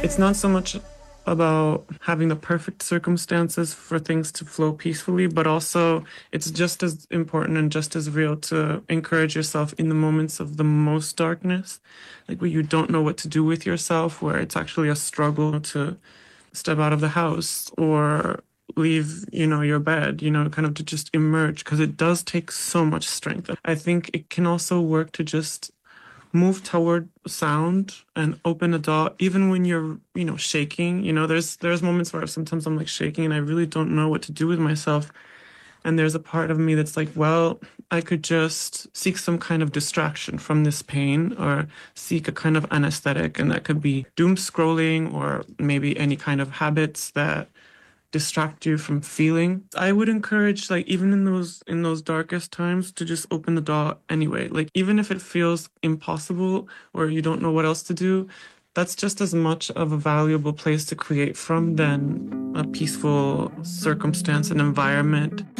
It's not so much about having the perfect circumstances for things to flow peacefully, but also it's just as important and just as real to encourage yourself in the moments of the most darkness, like where you don't know what to do with yourself, where it's actually a struggle to step out of the house or leave, your bed, kind of to just emerge, because it does take so much strength. I think it can also work to just move toward sound and open a door even when you're shaking. There's moments where sometimes I'm like shaking and I really don't know what to do with myself, and there's a part of me that's like, well, I could just seek some kind of distraction from this pain or seek a kind of anesthetic, and that could be doom scrolling or maybe any kind of habits that distract you from feeling. I would encourage, like, even in those darkest times, to just open the door anyway. Like, even if it feels impossible or you don't know what else to do, that's just as much of a valuable place to create from than a peaceful circumstance and environment.